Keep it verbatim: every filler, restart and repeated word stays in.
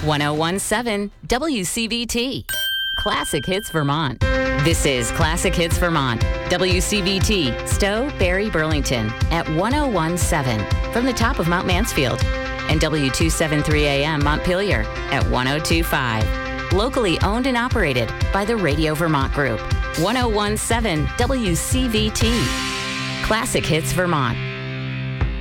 one oh one seven W C V T. Classic Hits Vermont. This is Classic Hits Vermont. W C V T, Stowe, Barrie, Burlington at one oh one seven from the top of Mount Mansfield. And W two seventy-three A M Montpelier at one oh two five. Locally owned and operated by the Radio Vermont Group. one oh one seven W C V T. Classic Hits Vermont.